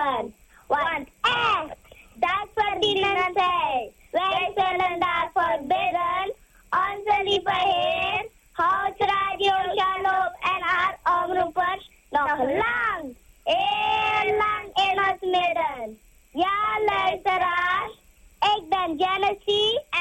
leven. Want echt, dat verdienen zij. Wij zullen daarvoor bidden. Onze lieve Heer, houdt Radio Shalom en haar omroepers nog lang, heel lang in ons midden. Ja, luisteraars, ik ben Genesis